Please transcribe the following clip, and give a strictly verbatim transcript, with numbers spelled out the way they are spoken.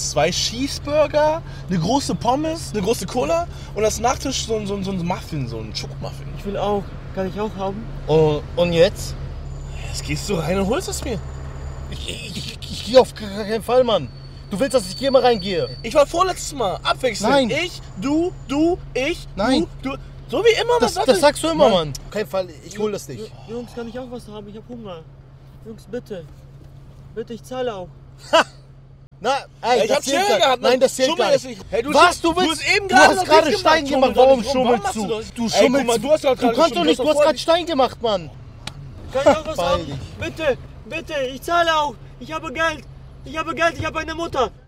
zwei Cheeseburger, eine große Pommes, eine große Cola und als Nachtisch so, so, so ein Muffin, so ein Schokomuffin. Ich will auch. Kann ich auch haben? Und, und jetzt? Jetzt gehst du rein und holst es mir. Ich, ich, ich, ich gehe auf keinen Fall, Mann. Du willst, dass ich hier mal reingehe? Ich war vorletztes Mal. Abwechselnd. Nein. Ich, du, du, ich, Nein. du, du. So wie immer. Das, was das sagst du immer, Mann. Mann. Auf keinen Fall, ich hol das nicht. Jungs, kann ich auch was haben? Ich hab Hunger. Jungs, bitte. Bitte, ich zahle auch. Na, ey, Ja, ich das hab zählt Chill gar- gehabt. Nein, das zählt Schummel gar jetzt nicht. nicht. Hey, du Was, hast- du du willst? hast eben Du gerade hast noch gerade nicht Stein gemacht. gemacht. Schummel doch Warum nicht rum. Warum schummelst machst du? du das? Du Ey, guck schummelst. mal, du hast doch Du gerade kannst doch geschummelt. nicht, Du du hast hast doch gerade Stein gemacht, Mann. Kann ich auch was Beeil haben? dich. Bitte, bitte, ich zahle auch. Ich habe Geld. Ich habe Geld, ich habe eine Mutter.